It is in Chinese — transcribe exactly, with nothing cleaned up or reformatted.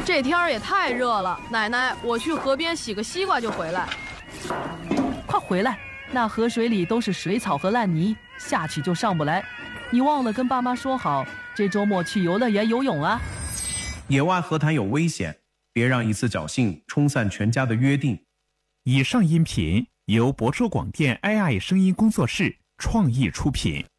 这天儿也太热了，奶奶，我去河边洗个西瓜就回来。 快回来，那河水里都是水草和烂泥，下去就上不来。你忘了跟爸妈说好，这周末去游乐园游泳啊？ 野外河滩有危险，别让一次侥幸冲散全家的约定。 以上音频由博州广电 A I 声音工作室创意出品。